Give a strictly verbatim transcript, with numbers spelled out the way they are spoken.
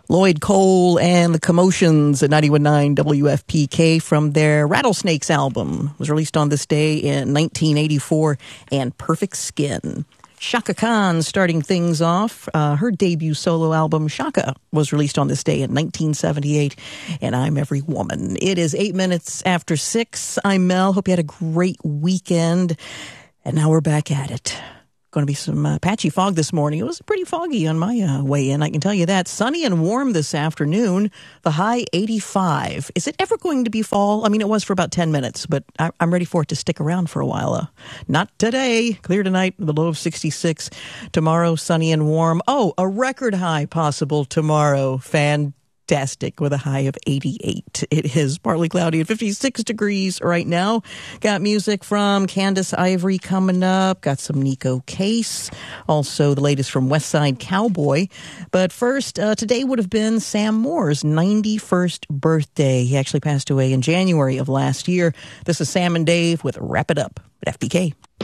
Lloyd Cole and the Commotions at ninety-one point nine W F P K from their Rattlesnakes album. It was released on this day in nineteen eighty-four, and Perfect Skin. Chaka Khan starting things off. Uh, her debut solo album, Chaka, was released on this day in nineteen seventy-eight, and I'm Every Woman. It is eight minutes after six. I'm Mel. Hope you had a great weekend, and now we're back at it. Going to be some uh, patchy fog this morning. It was pretty foggy on my uh, way in, I can tell you that. Sunny and warm this afternoon. The high eighty-five. Is it ever going to be fall? I mean, it was for about ten minutes, but I- I'm ready for it to stick around for a while. Uh, not today. Clear tonight, the low of sixty-six. Tomorrow, sunny and warm. Oh, a record high possible tomorrow. Fantastic. Fantastic with a high of eighty-eight. It is partly cloudy at fifty-six degrees right now. Got music from Candace Ivory coming up. Got some Nico Case. Also the latest from West Side Cowboy. But first, uh, today would have been Sam Moore's ninety-first birthday. He actually passed away in January of last year. This is Sam and Dave with Wrap It Up at F B K.